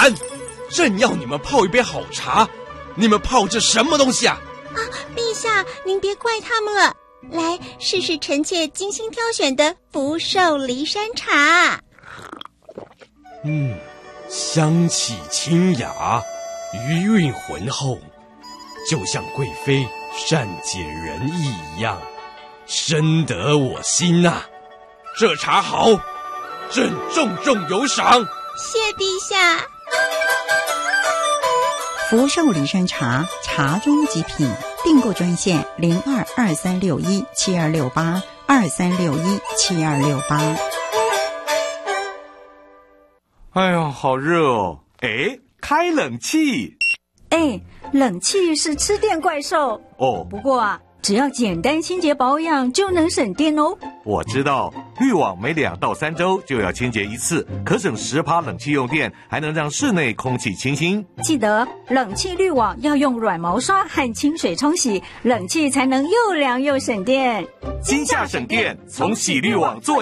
然，正要你们泡一杯好茶，你们泡这什么东西啊？ 陛下，您别怪他们了。来，试试臣妾精心挑选的福寿梨山茶。 香气清雅，余韵浑厚，就像贵妃善解人意一样，深得我心啊！这茶好，朕重重有赏。 谢陛下。 福寿梨山茶，茶中极品。订购专线0223617268，23617268。 哎呀，好热哦！哎，开冷气。 冷气是吃电怪兽哦。 不过啊，只要简单清洁保养就能省电哦。 我知道，滤网每2到3周就要清洁一次，可省10%冷气用电，还能让室内空气清新。 记得冷气滤网要用软毛刷和清水冲洗，冷气才能又凉又省电。 今夏省电，从洗滤网做